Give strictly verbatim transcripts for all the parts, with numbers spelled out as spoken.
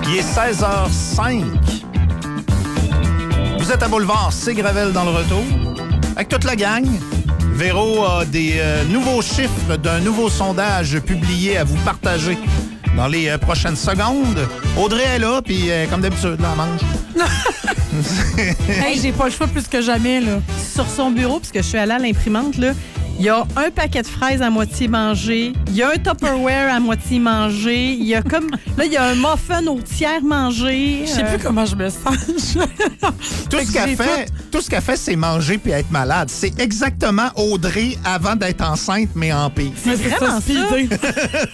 Il est seize heures cinq. Vous êtes à Boulevard Ségravel dans le retour. Avec toute la gang. Véro a des euh, nouveaux chiffres d'un nouveau sondage publié à vous partager dans les euh, prochaines secondes. Audrey est là, puis euh, comme d'habitude, là, elle mange. Hey, j'ai pas le choix plus que jamais, là. Sur son bureau, puisque je suis allée à l'imprimante, là, il y a un paquet de fraises à moitié mangé, il y a un Tupperware à moitié mangé, il y a comme... Là, il y a un muffin au tiers mangé. Je sais euh... plus comment je me sens. Tout ce qu'elle fait, tout ce qu'elle fait, c'est manger puis être malade. C'est exactement Audrey avant d'être enceinte, mais en pire. C'est vraiment ça.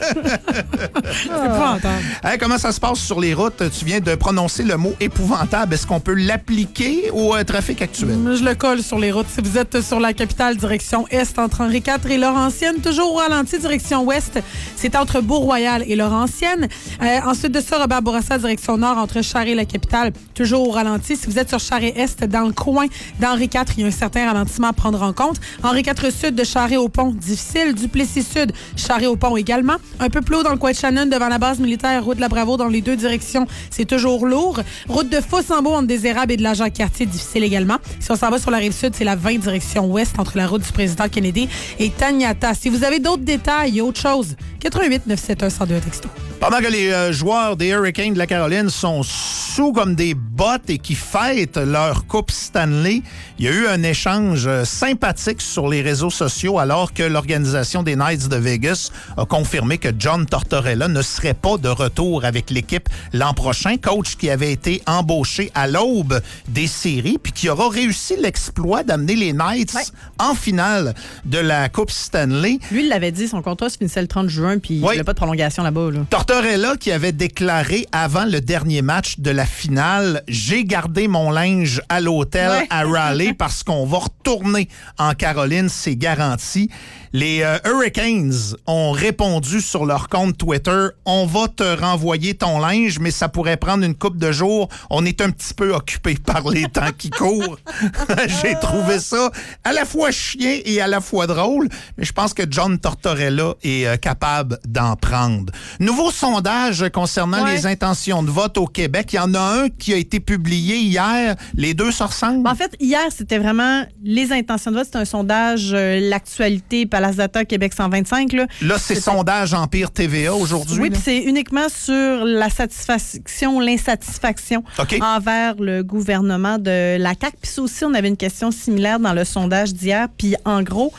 C'est épouvantable. Hey, comment ça se passe sur les routes? Tu viens de prononcer le mot épouvantable. Est-ce qu'on peut l'appliquer au euh, trafic actuel? Je le colle sur les routes. Si vous êtes sur la capitale, direction Est, entre Henri quatre et Laurentienne, toujours au ralenti, direction Ouest, c'est entre Beau-Royal et Laurentienne. Euh, ensuite de ça, Robert Bourassa, direction Nord, entre Charest et la capitale, toujours au ralenti. Si vous êtes sur Charest-Est, dans le coin d'Henri quatre, il y a un certain ralentissement à prendre en compte. Henri quatre Sud, de Charest au pont, difficile. Duplessis Sud, Charest au pont également. Un peu plus haut dans le coin de Shannon, devant la base militaire, route de la Bravo, dans les deux directions, c'est toujours lourd. Route de Fossambeau, entre des Érables et de la Jacques-Cartier, difficile également. Si on s'en va sur la rive sud, c'est la vingt direction ouest, entre la route du président Kennedy et Taniata. Si vous avez d'autres détails, autre chose, quatre-vingt-huit neuf sept un un zéro deux texto. Pendant que les euh, joueurs des Hurricanes de la Caroline sont sous comme des bottes et qui fêtent leur Coupe Stanley, il y a eu un échange euh, sympathique sur les réseaux sociaux alors que l'organisation des Knights de Vegas a confirmé que John Tortorella ne serait pas de retour avec l'équipe l'an prochain. Coach qui avait été embauché à l'aube des séries puis qui aura réussi l'exploit d'amener les Knights ouais. en finale de la Coupe Stanley. Lui, il l'avait dit, son contrat se finissait le trente juin puis oui. il n'y avait pas de prolongation là-bas. Là. Tortorella qui avait déclaré avant le dernier match de la finale « J'ai gardé mon linge à l'hôtel ouais. à Raleigh parce qu'on va retourner en Caroline, c'est garanti ». Les euh, Hurricanes ont répondu sur leur compte Twitter « On va te renvoyer ton linge, mais ça pourrait prendre une couple de jours. On est un petit peu occupé par les temps qui courent. » J'ai trouvé ça à la fois chien et à la fois drôle, mais je pense que John Tortorella est euh, capable d'en prendre. Nouveau sondage concernant ouais. les intentions de vote au Québec. Il y en a un qui a été publié hier. Les deux se ressemblent? En fait, hier, c'était vraiment les intentions de vote. C'était un sondage, euh, l'actualité, Palace Data, Québec cent vingt-cinq. Là, là c'est c'était... sondage Empire T V A aujourd'hui. Oui, puis c'est uniquement sur la satisfaction, l'insatisfaction okay. envers le gouvernement de la C A Q. Puis ça aussi, on avait une question similaire dans le sondage d'hier. Puis en gros,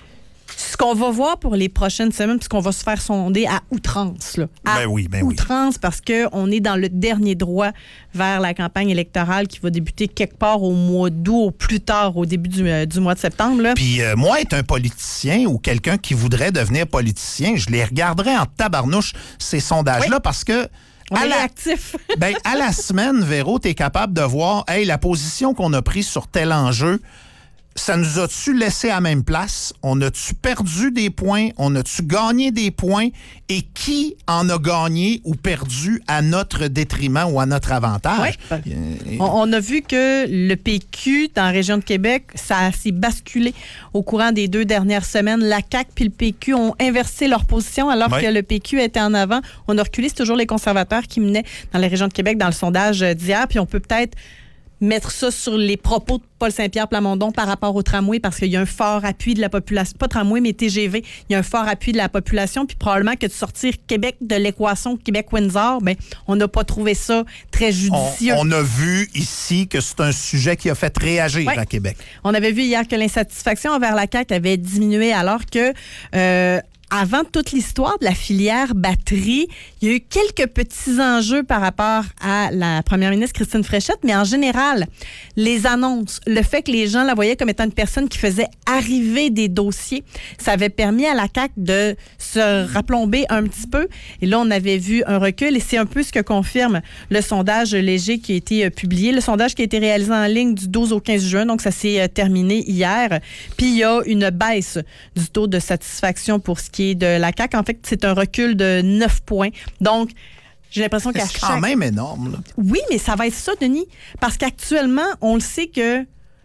ce qu'on va voir pour les prochaines semaines, puisqu'on va se faire sonder à outrance. Là, à ben oui, ben outrance, oui. parce qu'on est dans le dernier droit vers la campagne électorale qui va débuter quelque part au mois d'août, au plus tard, au début du, euh, du mois de septembre. Là. Puis euh, moi, être un politicien ou quelqu'un qui voudrait devenir politicien, je les regarderais en tabarnouche, ces sondages-là, oui. parce que On à est la, actif. ben, à la semaine, Véro, tu es capable de voir, hey, la position qu'on a prise sur tel enjeu, ça nous a-tu laissé à la même place? On a-tu perdu des points? On a-tu gagné des points? Et qui en a gagné ou perdu à notre détriment ou à notre avantage? Oui. Euh, on, on a vu que le P Q, dans la région de Québec, ça s'est basculé au courant des deux dernières semaines. La C A Q puis le P Q ont inversé leur position alors oui. que le P Q était en avant. On a reculé, c'est toujours les conservateurs qui menaient dans la région de Québec dans le sondage d'hier. Puis on peut peut-être mettre ça sur les propos de Paul Saint-Pierre Plamondon par rapport au tramway, parce qu'il y a un fort appui de la population, pas tramway, mais T G V, il y a un fort appui de la population, puis probablement que de sortir Québec de l'équation Québec-Windsor, ben, on n'a pas trouvé ça très judicieux. On, on a vu ici que c'est un sujet qui a fait réagir ouais. à Québec. On avait vu hier que l'insatisfaction envers la C A Q avait diminué, alors que euh, avant toute l'histoire de la filière batterie, il y a eu quelques petits enjeux par rapport à la première ministre Christine Fréchette, mais en général, les annonces, le fait que les gens la voyaient comme étant une personne qui faisait arriver des dossiers, ça avait permis à la C A Q de se raplomber un petit peu. Et là, on avait vu un recul et c'est un peu ce que confirme le sondage léger qui a été publié. Le sondage qui a été réalisé en ligne du douze au quinze juin, donc ça s'est terminé hier. Puis il y a une baisse du taux de satisfaction pour ce qui est de la C A Q. En fait, c'est un recul de neuf points. Donc, j'ai l'impression qu'à c'est chaque... quand même énorme. Là. Oui, mais ça va être ça, Denis. Parce qu'actuellement, on le sait que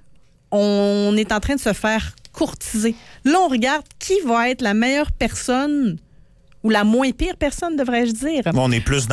on est en train de se faire courtiser. Là, on regarde qui va être la meilleure personne ou la moins pire personne, devrais-je dire. On est plus